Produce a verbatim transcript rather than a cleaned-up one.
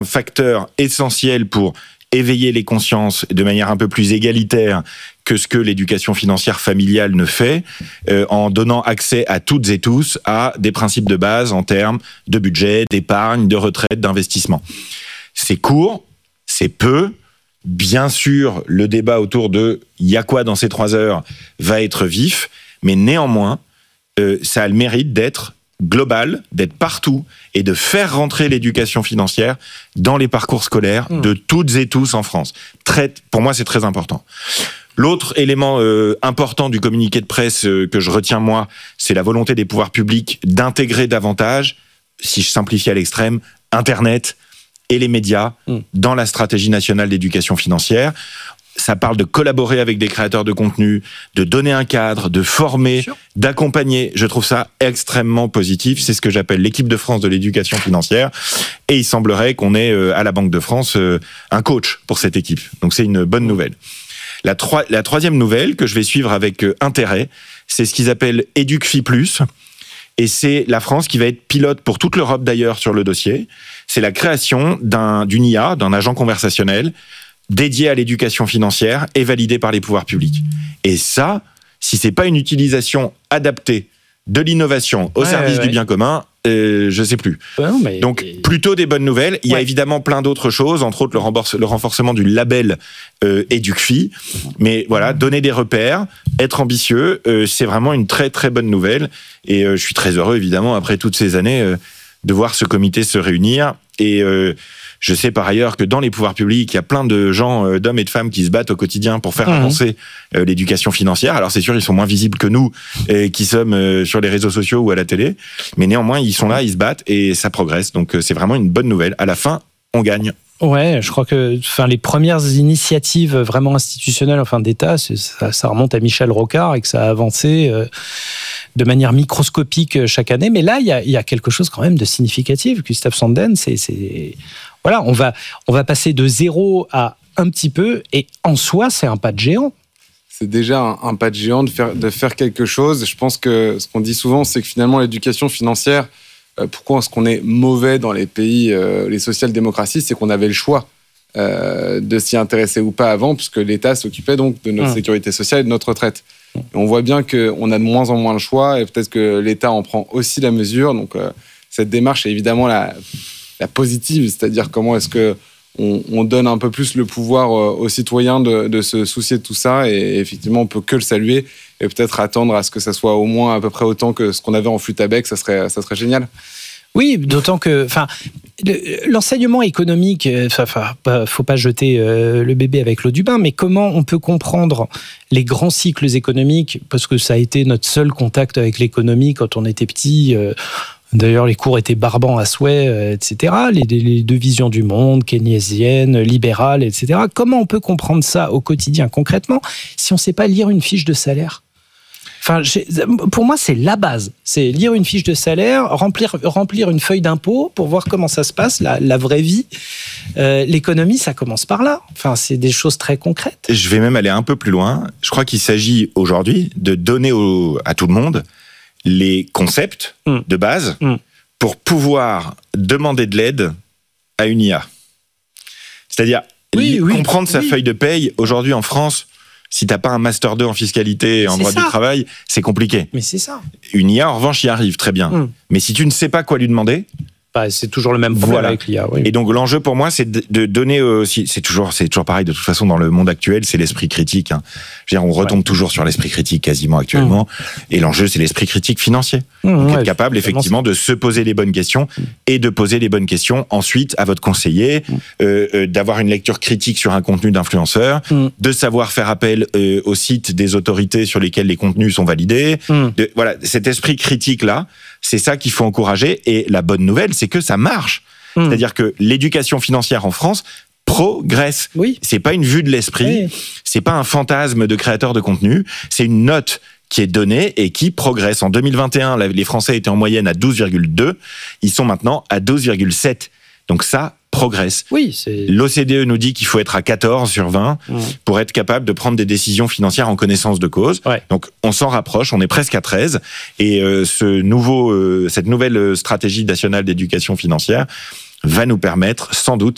facteur essentiel pour éveiller les consciences de manière un peu plus égalitaire que ce que l'éducation financière familiale ne fait, euh, en donnant accès à toutes et tous à des principes de base en termes de budget, d'épargne, de retraite, d'investissement. C'est court, c'est peu. Bien sûr, le débat autour de « il y a quoi dans ces trois heures ?» va être vif, mais néanmoins, euh, ça a le mérite d'être global, d'être partout et de faire rentrer l'éducation financière dans les parcours scolaires mmh. de toutes et tous en France. Très, pour moi, c'est très important. L'autre élément euh, important du communiqué de presse euh, que je retiens, moi, c'est la volonté des pouvoirs publics d'intégrer davantage, si je simplifie à l'extrême, Internet et les médias mmh. dans la stratégie nationale d'éducation financière. Ça parle de collaborer avec des créateurs de contenu, de donner un cadre, de former, d'accompagner. Je trouve ça extrêmement positif. C'est ce que j'appelle l'équipe de France de l'éducation financière. Et il semblerait qu'on ait à la Banque de France un coach pour cette équipe. Donc c'est une bonne nouvelle. La, troi- la troisième nouvelle que je vais suivre avec intérêt, c'est ce qu'ils appellent EducFi plus. Et c'est la France qui va être pilote pour toute l'Europe d'ailleurs sur le dossier. C'est la création d'un, d'une I A, d'un agent conversationnel, dédié à l'éducation financière et validé par les pouvoirs publics. Et ça, si c'est pas une utilisation adaptée de l'innovation au ouais, service ouais, du bien ouais. commun, euh, je sais plus. Ouais, mais... Donc, plutôt des bonnes nouvelles. Il ouais. y a évidemment plein d'autres choses, entre autres le, rembourse, le renforcement du label euh, EducFi. Mais voilà, donner des repères, être ambitieux, euh, c'est vraiment une très très bonne nouvelle. Et euh, je suis très heureux, évidemment, après toutes ces années, euh, de voir ce comité se réunir. Et euh, je sais par ailleurs que dans les pouvoirs publics, il y a plein de gens, euh, d'hommes et de femmes qui se battent au quotidien pour faire mmh. avancer euh, l'éducation financière. Alors c'est sûr, ils sont moins visibles que nous, euh, qui sommes euh, sur les réseaux sociaux ou à la télé. Mais néanmoins, ils sont là, ils se battent et ça progresse. Donc euh, c'est vraiment une bonne nouvelle. À la fin, on gagne. Ouais, je crois que enfin, les premières initiatives vraiment institutionnelles, enfin d'État, c'est, ça, ça remonte à Michel Rocard et que ça a avancé euh, de manière microscopique chaque année. Mais là, il y a, y a quelque chose quand même de significatif. Gustave Sanden, c'est... c'est... Voilà, on va, on va passer de zéro à un petit peu, et en soi, c'est un pas de géant. C'est déjà un, un pas de géant de faire, de faire quelque chose. Je pense que ce qu'on dit souvent, c'est que finalement, l'éducation financière, euh, pourquoi est-ce qu'on est mauvais dans les pays, euh, les social-démocraties, c'est qu'on avait le choix euh, de s'y intéresser ou pas avant, puisque l'État s'occupait donc de notre mmh. sécurité sociale et de notre retraite. Et on voit bien qu'on a de moins en moins le choix, et peut-être que l'État en prend aussi la mesure. Donc, euh, cette démarche est évidemment la... la positive, c'est-à-dire comment est-ce que on, on donne un peu plus le pouvoir aux citoyens de, de se soucier de tout ça, et effectivement on peut que le saluer et peut-être attendre à ce que ça soit au moins à peu près autant que ce qu'on avait en flûte à bec, ça serait, ça serait génial. Oui, d'autant que, enfin, l'enseignement économique, enfin, faut pas jeter le bébé avec l'eau du bain, mais comment on peut comprendre les grands cycles économiques, parce que ça a été notre seul contact avec l'économie quand on était petit. D'ailleurs, les cours étaient barbants à souhait, et cetera. Les, les deux visions du monde, keynésienne, libérale, et cetera. Comment on peut comprendre ça au quotidien, concrètement, si on ne sait pas lire une fiche de salaire ? Enfin, pour moi, c'est la base. C'est lire une fiche de salaire, remplir, remplir une feuille d'impôt pour voir comment ça se passe, la, la vraie vie. Euh, l'économie, ça commence par là. Enfin, c'est des choses très concrètes. Je vais même aller un peu plus loin. Je crois qu'il s'agit aujourd'hui de donner au, à tout le monde les concepts mmh. de base mmh. pour pouvoir demander de l'aide à une I A. C'est-à-dire oui, oui, comprendre oui. sa feuille de paye. Aujourd'hui, en France, si tu n'as pas un master deux en fiscalité et en c'est droit ça. du travail, c'est compliqué. Mais c'est ça. Une I A, en revanche, y arrive très bien. Mmh. Mais si tu ne sais pas quoi lui demander... Bah, c'est toujours le même problème voilà. avec l'I A. Oui. Et donc l'enjeu pour moi, c'est de, de donner aussi, c'est toujours, c'est toujours pareil de toute façon dans le monde actuel, c'est l'esprit critique. Hein. Je veux dire, on retombe ouais. toujours sur l'esprit critique quasiment actuellement. Mmh. Et l'enjeu, c'est l'esprit critique financier. Mmh, donc ouais, être capable effectivement de se poser les bonnes questions mmh. et de poser les bonnes questions ensuite à votre conseiller, mmh. euh, euh, d'avoir une lecture critique sur un contenu d'influenceur, mmh. de savoir faire appel euh, au site des autorités sur lesquelles les contenus sont validés. Mmh. De, voilà, cet esprit critique là. C'est ça qu'il faut encourager. Et la bonne nouvelle, c'est que ça marche. Mmh. C'est-à-dire que l'éducation financière en France progresse. Oui. C'est pas une vue de l'esprit. Oui. C'est pas un fantasme de créateur de contenu. C'est une note qui est donnée et qui progresse. En deux mille vingt et un, les Français étaient en moyenne à douze virgule deux. Ils sont maintenant à douze virgule sept. Donc ça progresse. Oui, c'est... L'O C D E nous dit qu'il faut être à quatorze sur vingt mmh. pour être capable de prendre des décisions financières en connaissance de cause. Ouais. Donc, on s'en rapproche, on est presque à treize. Et euh, ce nouveau, euh, cette nouvelle stratégie nationale d'éducation financière va nous permettre, sans doute,